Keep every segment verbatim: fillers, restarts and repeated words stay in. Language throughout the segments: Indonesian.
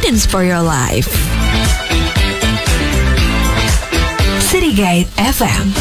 tunes for your life. City Gate F M.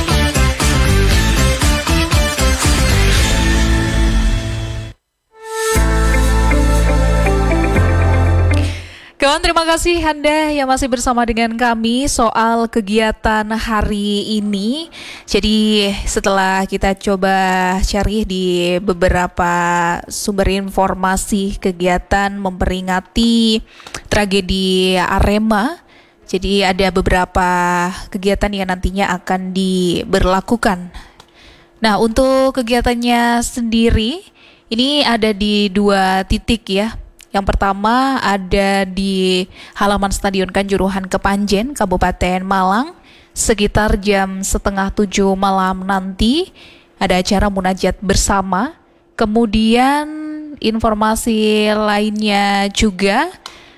Kawan, terima kasih Anda yang masih bersama dengan kami soal kegiatan hari ini. Jadi setelah kita coba cari di beberapa sumber informasi kegiatan memperingati tragedi Arema, jadi ada beberapa kegiatan yang nantinya akan diberlakukan. Nah, untuk kegiatannya sendiri ini ada di dua titik ya. Yang pertama ada di halaman Stadion Kanjuruhan Kepanjen, Kabupaten Malang, sekitar jam setengah tujuh malam nanti ada acara munajat bersama. Kemudian informasi lainnya juga,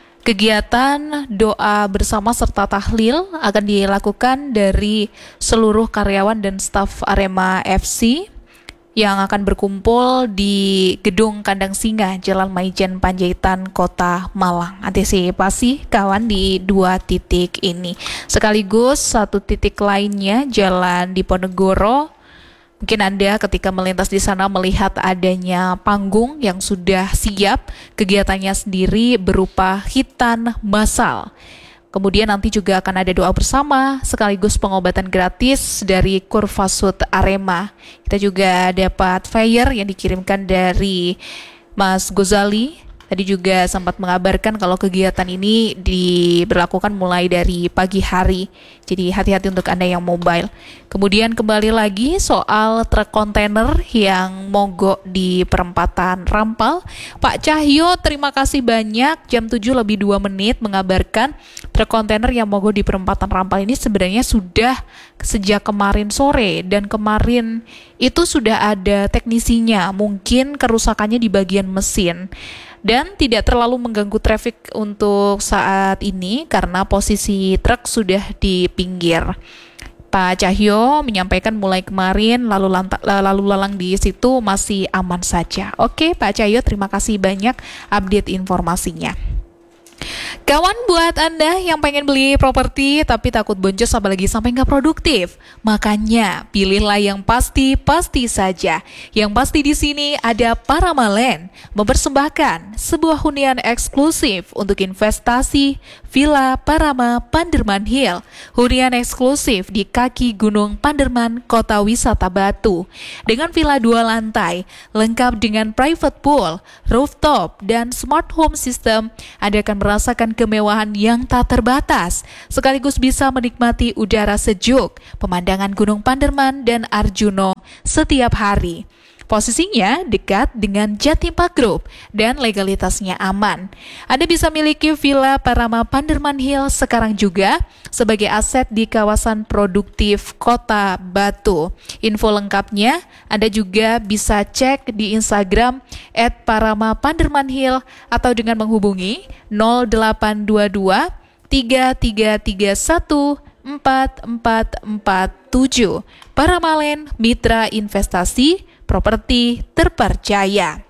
kegiatan doa bersama serta tahlil akan dilakukan dari seluruh karyawan dan staf Arema F C yang akan berkumpul di Gedung Kandang Singa, Jalan Maijen Panjaitan, Kota Malang. Antisipasi kawan di dua titik ini. Sekaligus satu titik lainnya, Jalan Diponegoro. Mungkin Anda ketika melintas di sana melihat adanya panggung yang sudah siap, kegiatannya sendiri berupa khitan massal. Kemudian nanti juga akan ada doa bersama sekaligus pengobatan gratis dari Kurvasud Arema. Kita juga dapat flyer yang dikirimkan dari Mas Gozali. Tadi juga sempat mengabarkan kalau kegiatan ini diberlakukan mulai dari pagi hari. Jadi hati-hati untuk Anda yang mobile. Kemudian kembali lagi soal truk kontainer yang mogok di perempatan Rampal. Pak Cahyo, terima kasih banyak. Jam tujuh lebih dua menit mengabarkan truk kontainer yang mogok di perempatan Rampal ini sebenarnya sudah sejak kemarin sore. Dan kemarin itu sudah ada teknisinya. Mungkin kerusakannya di bagian mesin. Dan tidak terlalu mengganggu traffic untuk saat ini karena posisi truk sudah di pinggir. Pak Cahyo menyampaikan mulai kemarin lalu, lanta, lalu lalang di situ masih aman saja. Oke Pak Cahyo, terima kasih banyak update informasinya. Kawan, buat Anda yang pengen beli properti tapi takut boncos apalagi sampai nggak produktif, makanya pilihlah yang pasti-pasti saja. Yang pasti di sini ada Paramaland mempersembahkan sebuah hunian eksklusif untuk investasi Villa Parama Panderman Hill. Hunian eksklusif di kaki Gunung Panderman, Kota Wisata Batu. Dengan villa dua lantai, lengkap dengan private pool, rooftop, dan smart home system, Anda akan merasakan kemewahan yang tak terbatas, sekaligus bisa menikmati udara sejuk, pemandangan Gunung Panderman dan Arjuno setiap hari. Posisinya dekat dengan Jatim Park Group dan legalitasnya aman. Anda bisa miliki Villa Parama Panderman Hill sekarang juga sebagai aset di kawasan produktif Kota Batu. Info lengkapnya Anda juga bisa cek di Instagram et parama panderman hill atau dengan menghubungi nol delapan dua dua tiga tiga tiga satu empat empat empat tujuh. Paramaland, mitra investasi properti terpercaya.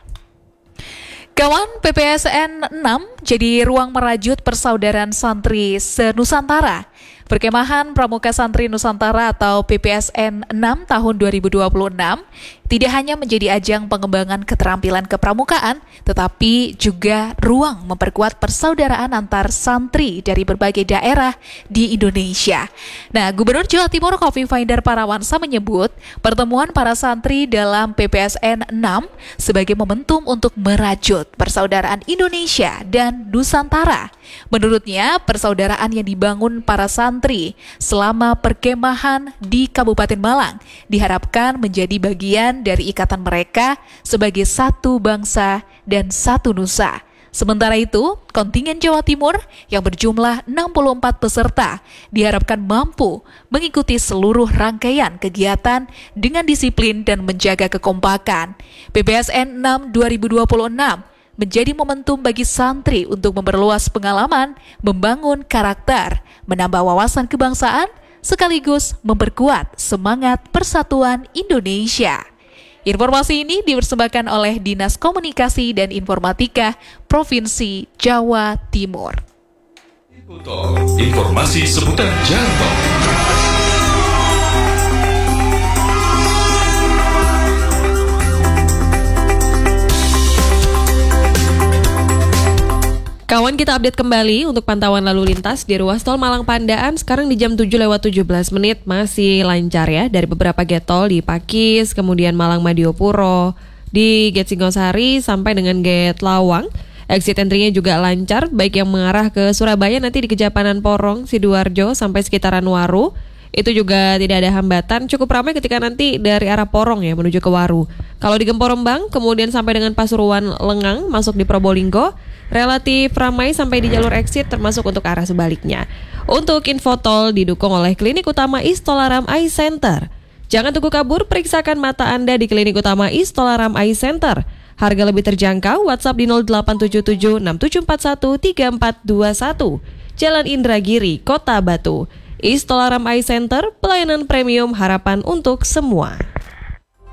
Kawan, P P S N enam jadi ruang merajut persaudaraan santri se-Nusantara. Perkemahan Pramuka Santri Nusantara atau P P S N enam tahun dua ribu dua puluh enam tidak hanya menjadi ajang pengembangan keterampilan kepramukaan, tetapi juga ruang memperkuat persaudaraan antar santri dari berbagai daerah di Indonesia. Nah, Gubernur Jawa Timur Khofifah Indar Parawansa menyebut pertemuan para santri dalam P P S N enam sebagai momentum untuk merajut persaudaraan Indonesia dan Nusantara. Menurutnya, persaudaraan yang dibangun para santri selama perkemahan di Kabupaten Malang diharapkan menjadi bagian dari ikatan mereka sebagai satu bangsa dan satu nusa. Sementara itu, kontingen Jawa Timur yang berjumlah enam puluh empat peserta diharapkan mampu mengikuti seluruh rangkaian kegiatan dengan disiplin dan menjaga kekompakan. P P S N enam dua ribu dua puluh enam menjadi momentum bagi santri untuk memperluas pengalaman, membangun karakter, menambah wawasan kebangsaan, sekaligus memperkuat semangat persatuan Indonesia. Informasi ini dipersembahkan oleh Dinas Komunikasi dan Informatika Provinsi Jawa Timur. Informasi seputar Jalan Tol. Kawan, kita update kembali untuk pantauan lalu lintas di ruas tol Malang Pandaan. Sekarang di jam tujuh lewat tujuh belas menit masih lancar ya, dari beberapa gate tol di Pakis, kemudian Malang Madiopuro, di gate Singosari sampai dengan gate Lawang. Exit entry-nya juga lancar, baik yang mengarah ke Surabaya nanti di Kejapanan Porong, Sidoarjo sampai sekitaran Waru. Itu juga tidak ada hambatan, cukup ramai ketika nanti dari arah Porong ya menuju ke Waru. Kalau di Gempol Rembang, kemudian sampai dengan Pasuruan Lengang masuk di Probolinggo, relatif ramai sampai di jalur exit termasuk untuk arah sebaliknya. Untuk info tol didukung oleh Klinik Utama Istolaram Eye Center. Jangan tunggu kabur, periksakan mata Anda di Klinik Utama Istolaram Eye Center. Harga lebih terjangkau, WhatsApp di nol delapan tujuh tujuh enam tujuh empat satu tiga empat dua satu. Jalan Indragiri, Kota Batu. Istolaram Eye Center, pelayanan premium harapan untuk semua.